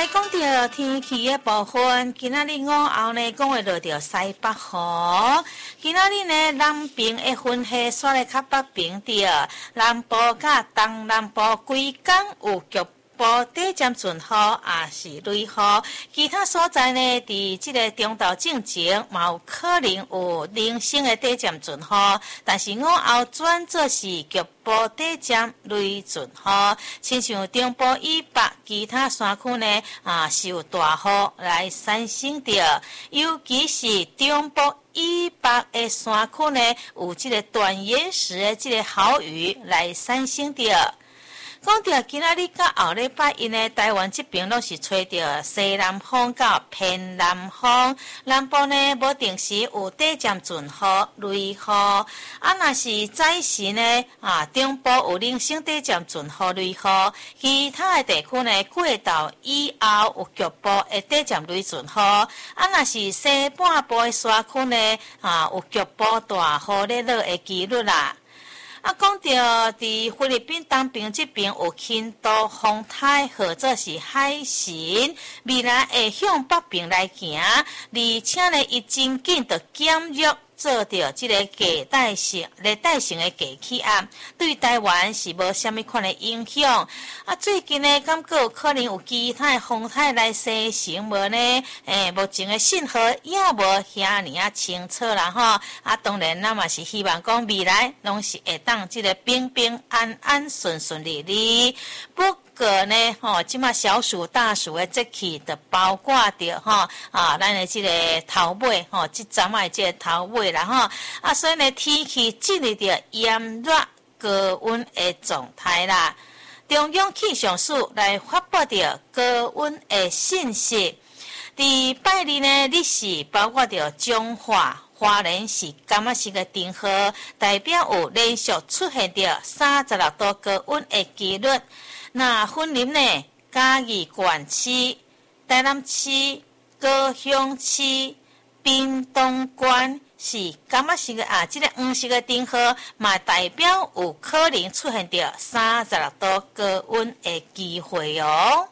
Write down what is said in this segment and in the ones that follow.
讲到天气的部分，今仔日午后呢，讲会落到西北风。今仔日呢，南边的云系刷咧较北边着，南部甲东南部规工有局部短暂阵雨，也是雷雨。其他所在呢，伫即个中昼正前，嘛有可能有零星的短暂阵雨，但是午后转做是局部短暂雷阵雨。亲像中部以北其他山区呢，受大雨来产生着，尤其是中部以北的山区呢，有即个短延时的即个豪雨来产生着。讲到今仔日到后礼拜一呢，台湾这边拢是吹着西南风到偏南风，南部呢无定时有短暂阵雨、雷雨。若是早时呢，中部有零星短暂阵雨、雷雨，其他的地区呢，过昼以后有局部的短暂雷阵雨。若是西半部的山区呢，有局部大雨咧落的几率啦。讲到伫菲律宾东边这边有轻度风台或者是海神，未来会向北边来行，而且呢，伊真紧就减弱做到这个热带性的低气压，对台湾是无虾米款的影响。最近呢，感觉有可能有其他的风台来生成无呢？目前的信号也无遐尼清楚啦吼。当然，咱嘛是希望讲未来拢是会当这个平平安安、顺顺利利。不过呢，即马小暑、大暑的节气就包括着咱的这个头尾这阵的这个头尾啦吼。所以呢，天气进入着炎热高温的状态啦。中央气象署来发布着高温的信息。伫拜二呢，日时包括着彰化、花莲是甘仔式的灯号，代表有连续出现着36度高温的几率。那分林呢，嘉义县市、台南市、高雄市、屏东县是甘仔式的这个黄色的灯号，嘛代表有可能出现着36度高温的机会哦。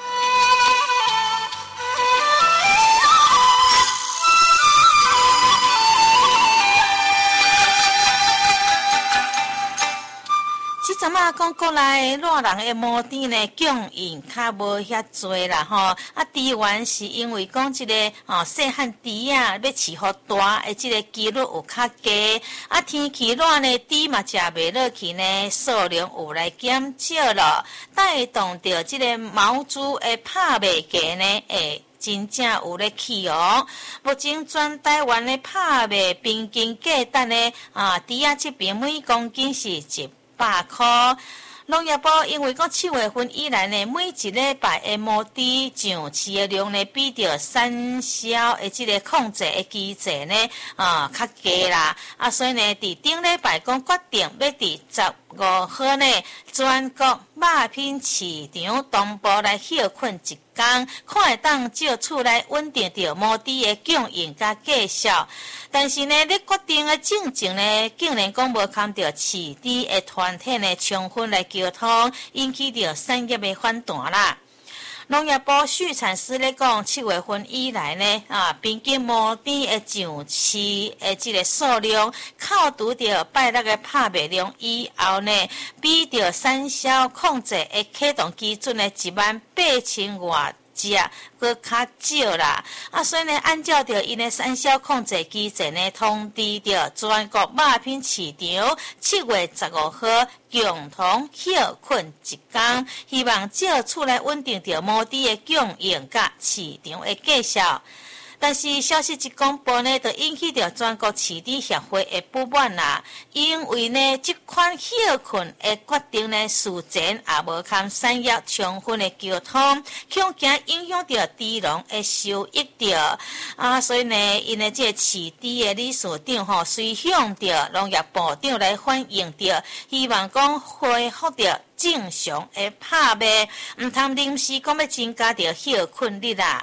即阵讲国内热人的摩天呢，供应较无遐多啦吼。猪源是因为讲这个细汉猪要饲互大的这个几率有较低。天气热呢，猪嘛食袂落去呢，数量有来减少了，带动着这个毛猪的拍卖价呢，真正有咧起哦。目前全台湾的拍卖平均价值呢，猪这边每公斤是100块。农业部因为讲7月份以来呢，每一礼拜的毛猪上市的量呢，比着产销的这个控制的机制呢，较低啦。所以呢，伫顶礼拜讲决定要伫15号呢，全国肉品市场同步来休困一天，看会当借厝来稳定着毛猪的供应甲价销。但是呢，咧决定的进程呢，竟然讲无看到饲猪的团体呢，充分来沟通，引起着产业的反弹啦。农业部畜产司咧讲，7月份以来呢，平均毛猪的上市的这个数量，扣除掉拜六的拍卖量以后呢，比着产销控制的启动基准的18000外只搁较少啦。所以呢，按照着因的产销控制机制呢，通知着全国肉品市场7月15号共同休困一天，希望借此来稳定着毛猪的供应甲市场的价销。但是消息一公布呢，就引起着全国饲猪协会的不满啦。因为呢，这款休困的决定呢，事前也无堪产业充分的沟通，恐惊影响着猪农的收益着。所以呢，因的这饲猪的理事长随向着农业部长来反映着，希望讲恢复着正常的拍卖，唔通临时讲要增加着休困日啦。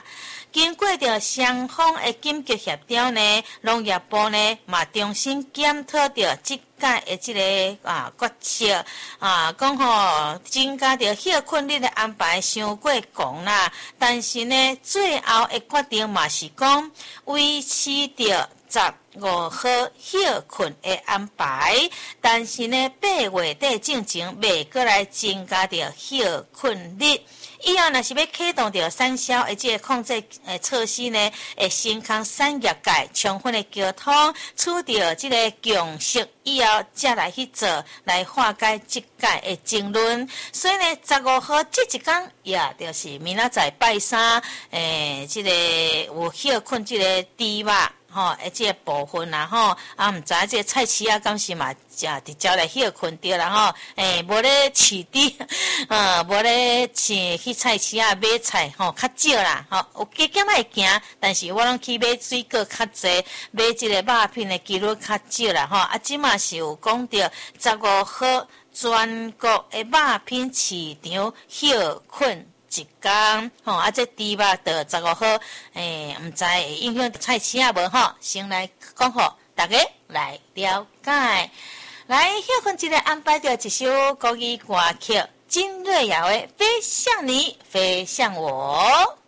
经过着双方的紧急协调呢，农业部呢嘛重新检讨着即届的这个决策讲增加着休困日的安排伤过狂啦，但是呢，最后的决定嘛是讲维持着15号休困的安排，但是呢，8月底进前未过来增加着休困日。以后若是要启动着产销的这个控制措施呢，会先空产业界充分的沟通，取得这个共识以后，才来去做，来化解即届的争论。所以呢，15号这一天也就是明仔载拜三，这个有休困这个猪肉。这个部分啦毋知这个菜市啊，敢是嘛直接来休困掉啦无咧饲猪，无咧去菜市啊买菜较少啦有加减会行，但是我拢去买水果较济，买这个肉片的几率较少啦即嘛是有讲到15号全国的肉片市场休困一天这猪肉到15号毋知会影响菜市啊无先来讲互大家来了解。来休困一个安排着一首国语歌曲，金瑞瑶的《飞向你，飞向我》。